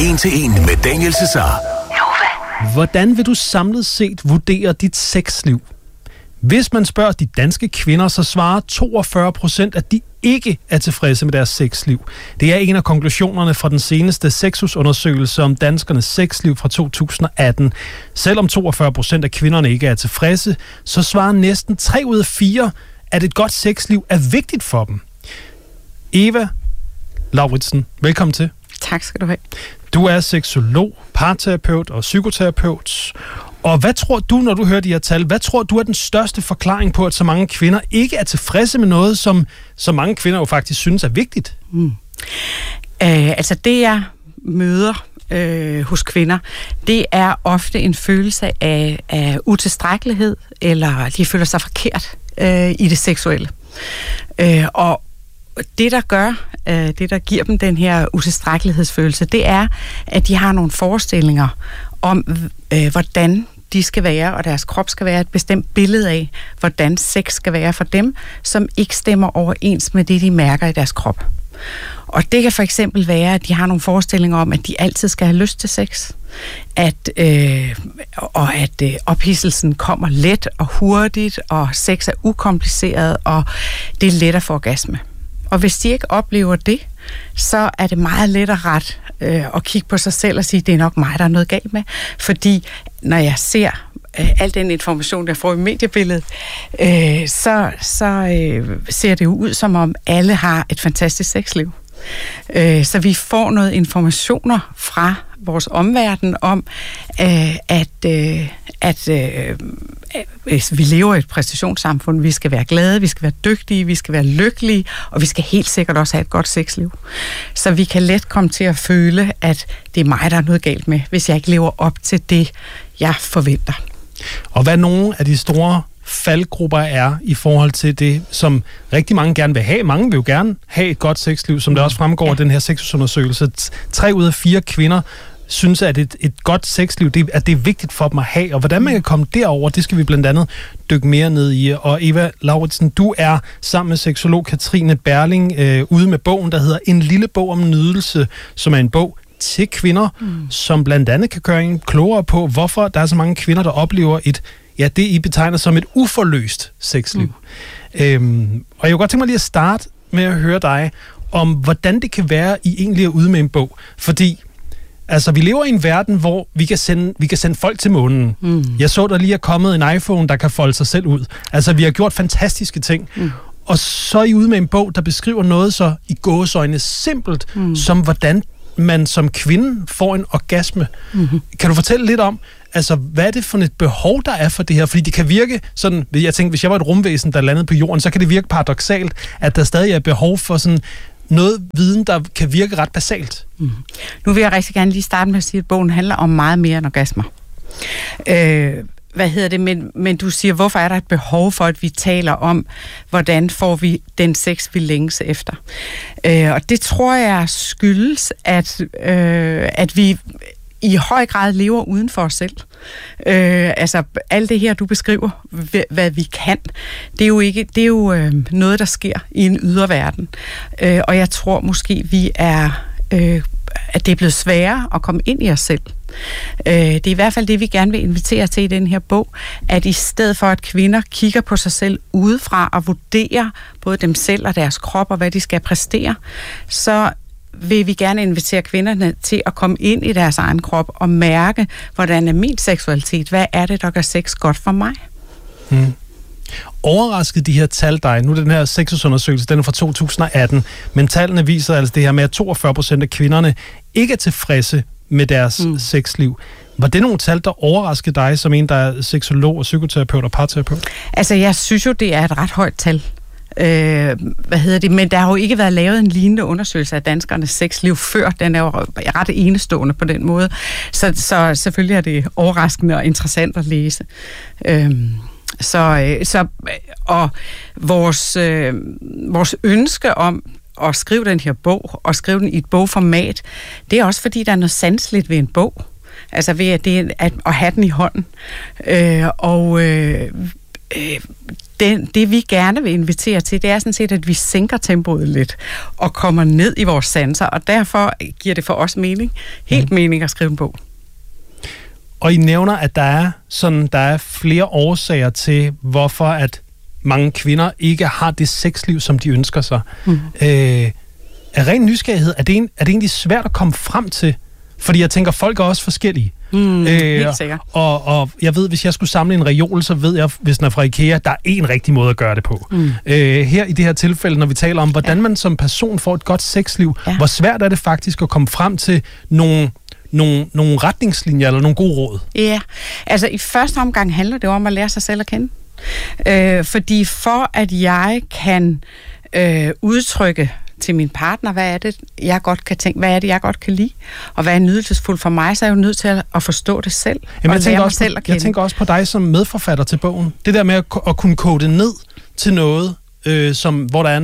En til en med Daniel Cesar. Hvordan vil du samlet set vurdere dit sexliv? Hvis man spørger de danske kvinder, så svarer 42%, at de ikke er tilfredse med deres sexliv. Det er en af konklusionerne fra den seneste Sexus-undersøgelse om danskernes sexliv fra 2018. Selvom 42% af kvinderne ikke er tilfredse, så svarer næsten 3 ud af 4, at et godt sexliv er vigtigt for dem. Eva Lauritsen, velkommen til. Tak skal du have. Du er seksolog, parterapeut og psykoterapeut. Og hvad tror du, når du hører de her tal, hvad tror du er den største forklaring på, at så mange kvinder ikke er tilfredse med noget, som så mange kvinder jo faktisk synes er vigtigt? Altså det, jeg møder hos kvinder, det er ofte en følelse af utilstrækkelighed, eller de føler sig forkert i det seksuelle. Og det, der giver dem den her utilstrækkelighedsfølelse, det er, at de har nogle forestillinger om, hvordan de skal være, og deres krop skal være et bestemt billede af, hvordan sex skal være for dem, som ikke stemmer overens med det, de mærker i deres krop. Og det kan for eksempel være, at de har nogle forestillinger om, at de altid skal have lyst til sex, at ophidselsen kommer let og hurtigt, og sex er ukompliceret, og det er let at få orgasme. Og hvis de ikke oplever det, så er det meget let at rette og kigge på sig selv og sige, det er nok mig, der er noget galt med. Fordi når jeg ser al den information, jeg får i mediebilledet, så ser det jo ud, som om alle har et fantastisk sexliv. Så vi får noget informationer fra vores omverden om, at vi lever i et præstationssamfund. Vi skal være glade, vi skal være dygtige, vi skal være lykkelige, og vi skal helt sikkert også have et godt sexliv. Så vi kan let komme til at føle, at det er mig, der er noget galt med, hvis jeg ikke lever op til det, jeg forventer. Og hvad nogle af de store faldgrupper er i forhold til det, som rigtig mange gerne vil have. Mange vil jo gerne have et godt sexliv, som det også fremgår af den her Sexus-undersøgelse. 3 ud af 4 kvinder synes, at et godt sexliv, at det er vigtigt for dem at have. Og hvordan man kan komme derover, det skal vi blandt andet dykke mere ned i. Og Eva Lauritsen, du er sammen med seksolog Katrine Berling ude med bogen, der hedder En lille bog om nydelse, som er en bog til kvinder, som blandt andet kan gøre en klogere på, hvorfor der er så mange kvinder, der oplever det I betegner som et uforløst sexliv. Og jeg kunne godt tænke mig lige at starte med at høre dig om, hvordan det kan være, I egentlig er ude med en bog. Fordi altså, vi lever i en verden, hvor vi kan sende folk til månen. Jeg så, der lige er kommet en iPhone, der kan folde sig selv ud. Altså, vi har gjort fantastiske ting. Og så er I ude med en bog, der beskriver noget så i gåseøjne simpelt, som hvordan man som kvinde får en orgasme. Kan du fortælle lidt om, altså, hvad er det for et behov, der er for det her? Fordi det kan virke sådan, jeg tænker, hvis jeg var et rumvæsen, der landede på jorden, så kan det virke paradoksalt, at der stadig er behov for sådan noget viden, der kan virke ret basalt. Nu vil jeg rigtig gerne lige starte med at sige, at bogen handler om meget mere end orgasmer. Men du siger, hvorfor er der et behov for, at vi taler om, hvordan får vi den sex, vi længes efter? Og det tror jeg skyldes, at vi i høj grad lever uden for os selv. Altså, alt det her, du beskriver, hvad vi kan, det er jo noget, der sker i en yderverden. Og jeg tror måske, at det er blevet sværere at komme ind i os selv. Det er i hvert fald det, vi gerne vil invitere til i den her bog, at i stedet for, at kvinder kigger på sig selv udefra og vurderer både dem selv og deres krop og hvad de skal præstere, så vil vi gerne invitere kvinderne til at komme ind i deres egen krop og mærke, hvordan er min seksualitet? Hvad er det, der gør sex godt for mig? Overraskede de her tal dig? Nu er den her Sexus-undersøgelse, den er fra 2018, men tallene viser altså det her med, at 42% af kvinderne ikke er tilfredse med deres sexliv. Var det nogle tal, der overraskede dig som en, der er seksolog og psykoterapeut og parterapeut? Altså, jeg synes jo, det er et ret højt tal. Men der har jo ikke været lavet en lignende undersøgelse af danskernes sexliv før. Den er jo ret enestående på den måde. Så selvfølgelig er det overraskende og interessant at læse. Og vores ønske om at skrive den her bog, og skrive den i et bogformat, det er også fordi, der er noget sanseligt ved en bog. Altså ved at have den i hånden. det vi gerne vil invitere til, det er sådan set, at vi sænker tempoet lidt og kommer ned i vores sanser, og derfor giver det for os mening at skrive en bog. Og I nævner, at der er flere årsager til, hvorfor at mange kvinder ikke har det sexliv, som de ønsker sig. Af ren nysgerrighed, er det egentlig svært at komme frem til? Fordi jeg tænker, folk er også forskellige. Helt sikkert. Og jeg ved, hvis jeg skulle samle en reol, så ved jeg, hvis den er fra IKEA, der er en rigtig måde at gøre det på. Her i det her tilfælde, når vi taler om, hvordan man som person får et godt sexliv, hvor svært er det faktisk at komme frem til nogle retningslinjer eller nogle gode råd? Ja, altså i første omgang handler det om at lære sig selv at kende. Fordi for at jeg kan udtrykke til min partner, hvad er det, jeg godt kan tænke, hvad er det, jeg godt kan lide, og hvad er nydelsesfuldt for mig, så er jeg jo nødt til at forstå det selv. Jamen, jeg tænker også på dig som medforfatter til bogen. Det der med at kunne kode det ned til noget, hvor der er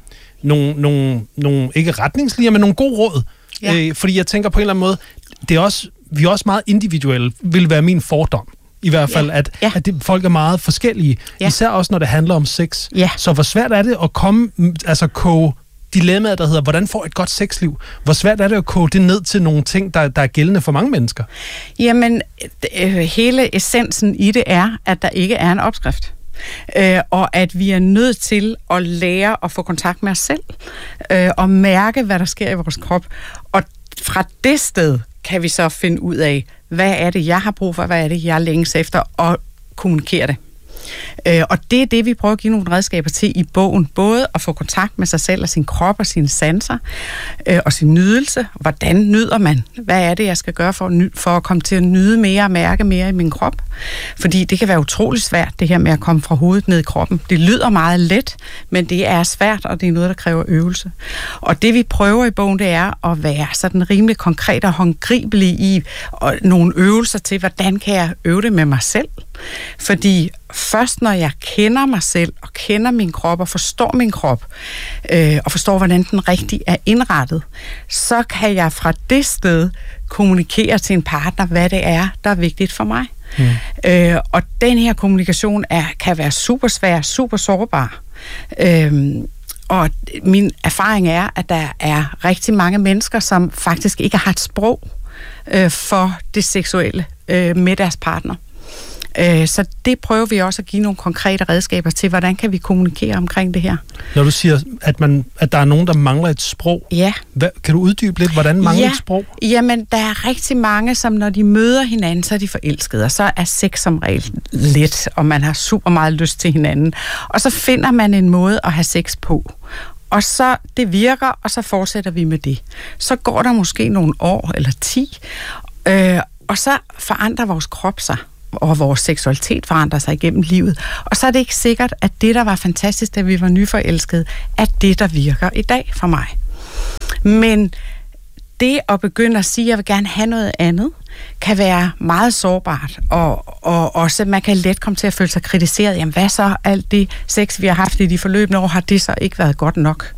nogle ikke retningslinjer, men nogle gode råd. Ja. Fordi jeg tænker på en eller anden måde, vi er også meget individuelle, vil være min fordom. I hvert fald, at folk er meget forskellige. Især også, når det handler om sex. Så hvor svært er det at koge dilemmaet, der hedder, hvordan får et godt sexliv? Hvor svært er det at koge det ned til nogle ting, der er gældende for mange mennesker? Jamen, hele essensen i det er, at der ikke er en opskrift. Og at vi er nødt til at lære at få kontakt med os selv, og mærke, hvad der sker i vores krop. Og fra det sted kan vi så finde ud af, hvad er det, jeg har brug for, hvad er det, jeg længes efter, og kommunikere det. Og det er det, vi prøver at give nogle redskaber til i bogen. Både at få kontakt med sig selv og sin krop og sine sanser, og sin nydelse. Hvordan nyder man? Hvad er det, jeg skal gøre for at komme til at nyde mere og mærke mere i min krop? Fordi det kan være utrolig svært, det her med at komme fra hovedet ned i kroppen. Det lyder meget let, men det er svært, og det er noget, der kræver øvelse. Og det, vi prøver i bogen, det er at være sådan rimelig konkret og håndgribelig i nogle øvelser til, hvordan kan jeg øve det med mig selv? Fordi først når jeg kender mig selv og kender min krop og forstår min krop og forstår, hvordan den rigtig er indrettet, så kan jeg fra det sted kommunikere til en partner, hvad det er, der er vigtigt for mig. Og den her kommunikation kan være super svær, super sårbar. Og min erfaring er, at der er rigtig mange mennesker, som faktisk ikke har et sprog for det seksuelle med deres partner. Så det prøver vi også at give nogle konkrete redskaber til, hvordan kan vi kommunikere omkring det her. Når du siger, at der er nogen, der mangler et sprog, kan du uddybe lidt, hvordan mangler et sprog? Jamen, der er rigtig mange, som når de møder hinanden, så er de forelskede, og så er sex som regel let, og man har super meget lyst til hinanden. Og så finder man en måde at have sex på. Og så det virker, og så fortsætter vi med det. Så går der måske nogle år eller 10, og så forandrer vores krop sig. Og vores seksualitet forandrer sig igennem livet. Og så er det ikke sikkert, at det, der var fantastisk, da vi var nyforelskede, er det, der virker i dag for mig. Men det at begynde at sige, at jeg vil gerne have noget andet, kan være meget sårbart. Og også, man kan let komme til at føle sig kritiseret. Jamen, hvad så? Alt det sex, vi har haft i de forløbende år, har det så ikke været godt nok?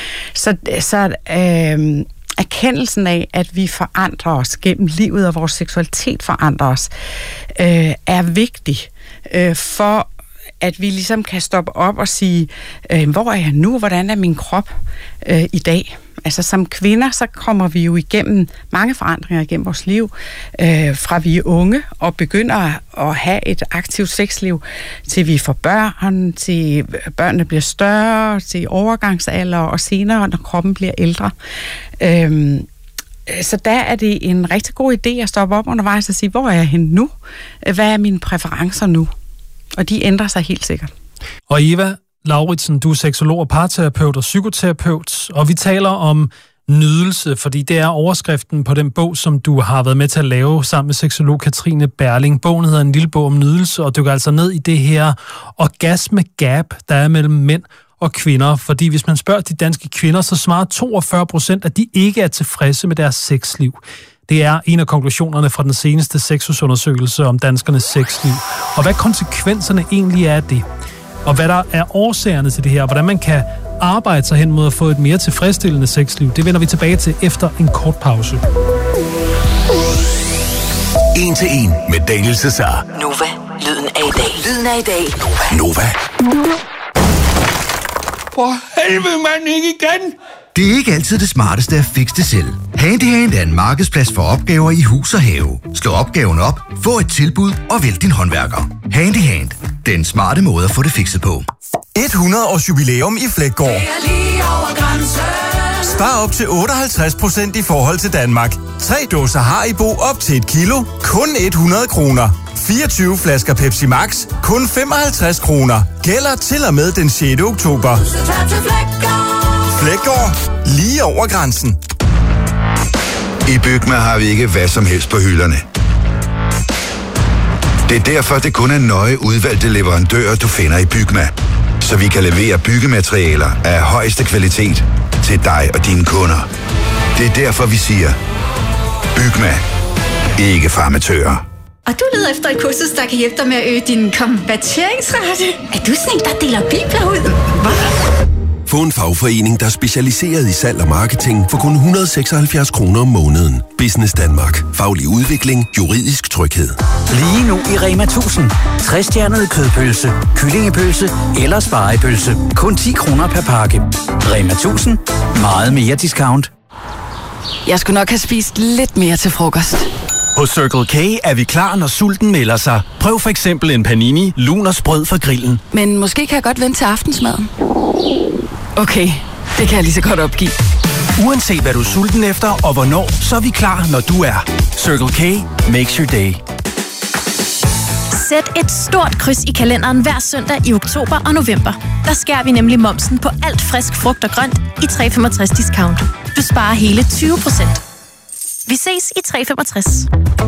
Så erkendelsen af, at vi forandrer os gennem livet, og vores seksualitet forandrer os, er vigtig for, at vi ligesom kan stoppe op og sige, hvor er jeg nu? Hvordan er min krop i dag? Altså som kvinder, så kommer vi jo igennem mange forandringer igennem vores liv, fra vi er unge og begynder at have et aktivt sexliv, til vi får børn, til børnene bliver større, til overgangsalder og senere, når kroppen bliver ældre. Så der er det en rigtig god idé at stoppe op undervejs og sige, hvor er jeg henne nu? Hvad er mine præferencer nu? Og de ændrer sig helt sikkert. Og Eva Lauritsen, du er seksolog og parterapeut og psykoterapeut, og vi taler om nydelse, fordi det er overskriften på den bog, som du har været med til at lave sammen med seksolog Katrine Berling. Bogen hedder En lille bog om nydelse, og dykker altså ned i det her orgasme-gap, der er mellem mænd og kvinder. Fordi hvis man spørger de danske kvinder, så svarer 42%, at de ikke er tilfredse med deres sexliv. Det er en af konklusionerne fra den seneste sexusundersøgelse om danskernes sexliv. Og hvad konsekvenserne egentlig er af det? Og hvad der er årsagerne til det her, og hvordan man kan arbejde sig hen mod at få et mere tilfredsstillende sexliv, det vender vi tilbage til efter en kort pause. 1 til 1 med Daniel Cesar. Nova, lyden af i dag. Lyden vinder i dag. Nova. For helvede, mand, ikke igen! Det er ikke altid det smarteste at fikse det selv. Handyhand er en markedsplads for opgaver i hus og have. Slå opgaven op, få et tilbud og vælg din håndværker. Handyhand. Den smarte måde at få det fikset på. 100 års jubilæum i Fleggaard. Spar op til 58% i forhold til Danmark. 3 dåser Haribo op til 1 kilo. Kun 100 kroner. 24 flasker Pepsi Max. Kun 55 kroner. Gælder til og med den 6. oktober. Fleggaard. Lige over grænsen. I Bygma har vi ikke hvad som helst på hylderne. Det er derfor, det kun er nøje udvalgte leverandører, du finder i Bygma. Så vi kan levere byggematerialer af højeste kvalitet til dig og dine kunder. Det er derfor, vi siger, Bygma. Ikke for amatører. Og du leder efter et kursus, der kan hjælpe dig med at øge din konverteringsrate. Er du sådan en, der deler bibler ud? Hvad? Få en fagforening, der er specialiseret i salg og marketing for kun 176 kroner om måneden. Business Danmark. Faglig udvikling. Juridisk tryghed. Lige nu i Rema 1000. 60-stjernede kødpølse, kyllingepølse eller spegepølse. Kun 10 kroner per pakke. Rema 1000. Meget mere discount. Jeg skulle nok have spist lidt mere til frokost. Hos Circle K er vi klar, når sulten melder sig. Prøv for eksempel en panini, lun og sprød fra grillen. Men måske kan jeg godt vente til aftensmaden. Okay, det kan jeg lige så godt opgive. Uanset hvad du er sulten efter og hvornår, så er vi klar, når du er. Circle K makes your day. Sæt et stort kryds i kalenderen hver søndag i oktober og november. Der skærer vi nemlig momsen på alt frisk frugt og grønt i 365 discount. Du sparer hele 20%. Vi ses i 365.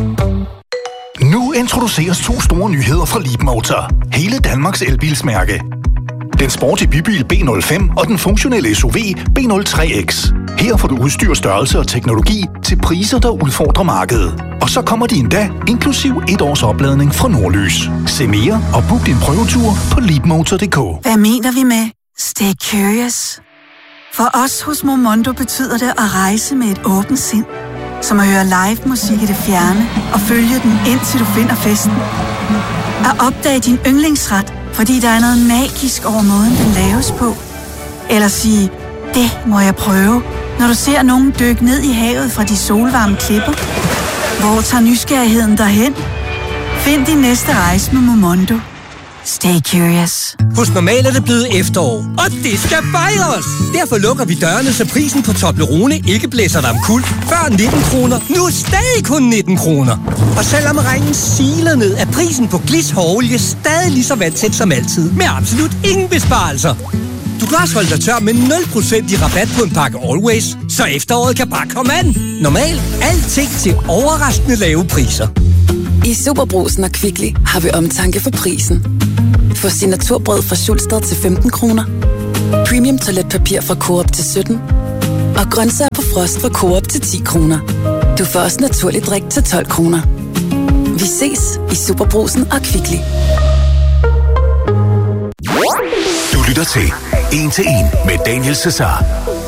Nu introduceres 2 store nyheder fra Leapmotor. Hele Danmarks elbilsmærke. Den sporty bybil B05 og den funktionelle SUV B03X. Her får du udstyr, størrelse og teknologi til priser, der udfordrer markedet. Og så kommer de endda inklusiv 1 års opladning fra Nordlys. Se mere og book din prøvetur på leapmotor.dk. Hvad mener vi med stay curious? For os hos Momondo betyder det at rejse med et åbent sind. Som at høre live musik i det fjerne og følge den indtil du finder festen. At opdage din yndlingsret, fordi der er noget magisk over måden, den laves på. Eller sige, det må jeg prøve, når du ser nogen dykke ned i havet fra de solvarme klipper. Hvor tager nysgerrigheden derhen? Find din næste rejse med Momondo. Stay curious. Hos Normal er det blevet efterår, og det skal fejres! Derfor lukker vi dørene, så prisen på Toblerone ikke blæser dig omkuld. Før 19 kroner, nu stadig kun 19 kroner. Og selvom regnen siler ned, er prisen på Gliss hårolie stadig lige så vandsæt som altid, med absolut ingen besparelser. Du kan også holde dig tør med 0% i rabat på en pakke Always, så efteråret kan bare komme an. Normal, alting til overraskende lave priser. I Superbrugsen og Kvickly har vi omtanke for prisen. Få signaturbrød fra Schulstad til 15 kroner. Premium toiletpapir fra Coop til 17. Og grøntsager på frost fra Coop til 10 kroner. Du får også naturlig drik til 12 kroner. Vi ses i Superbrugsen og Kvickly. Du lytter til 1 til 1 med Daniel Cesar.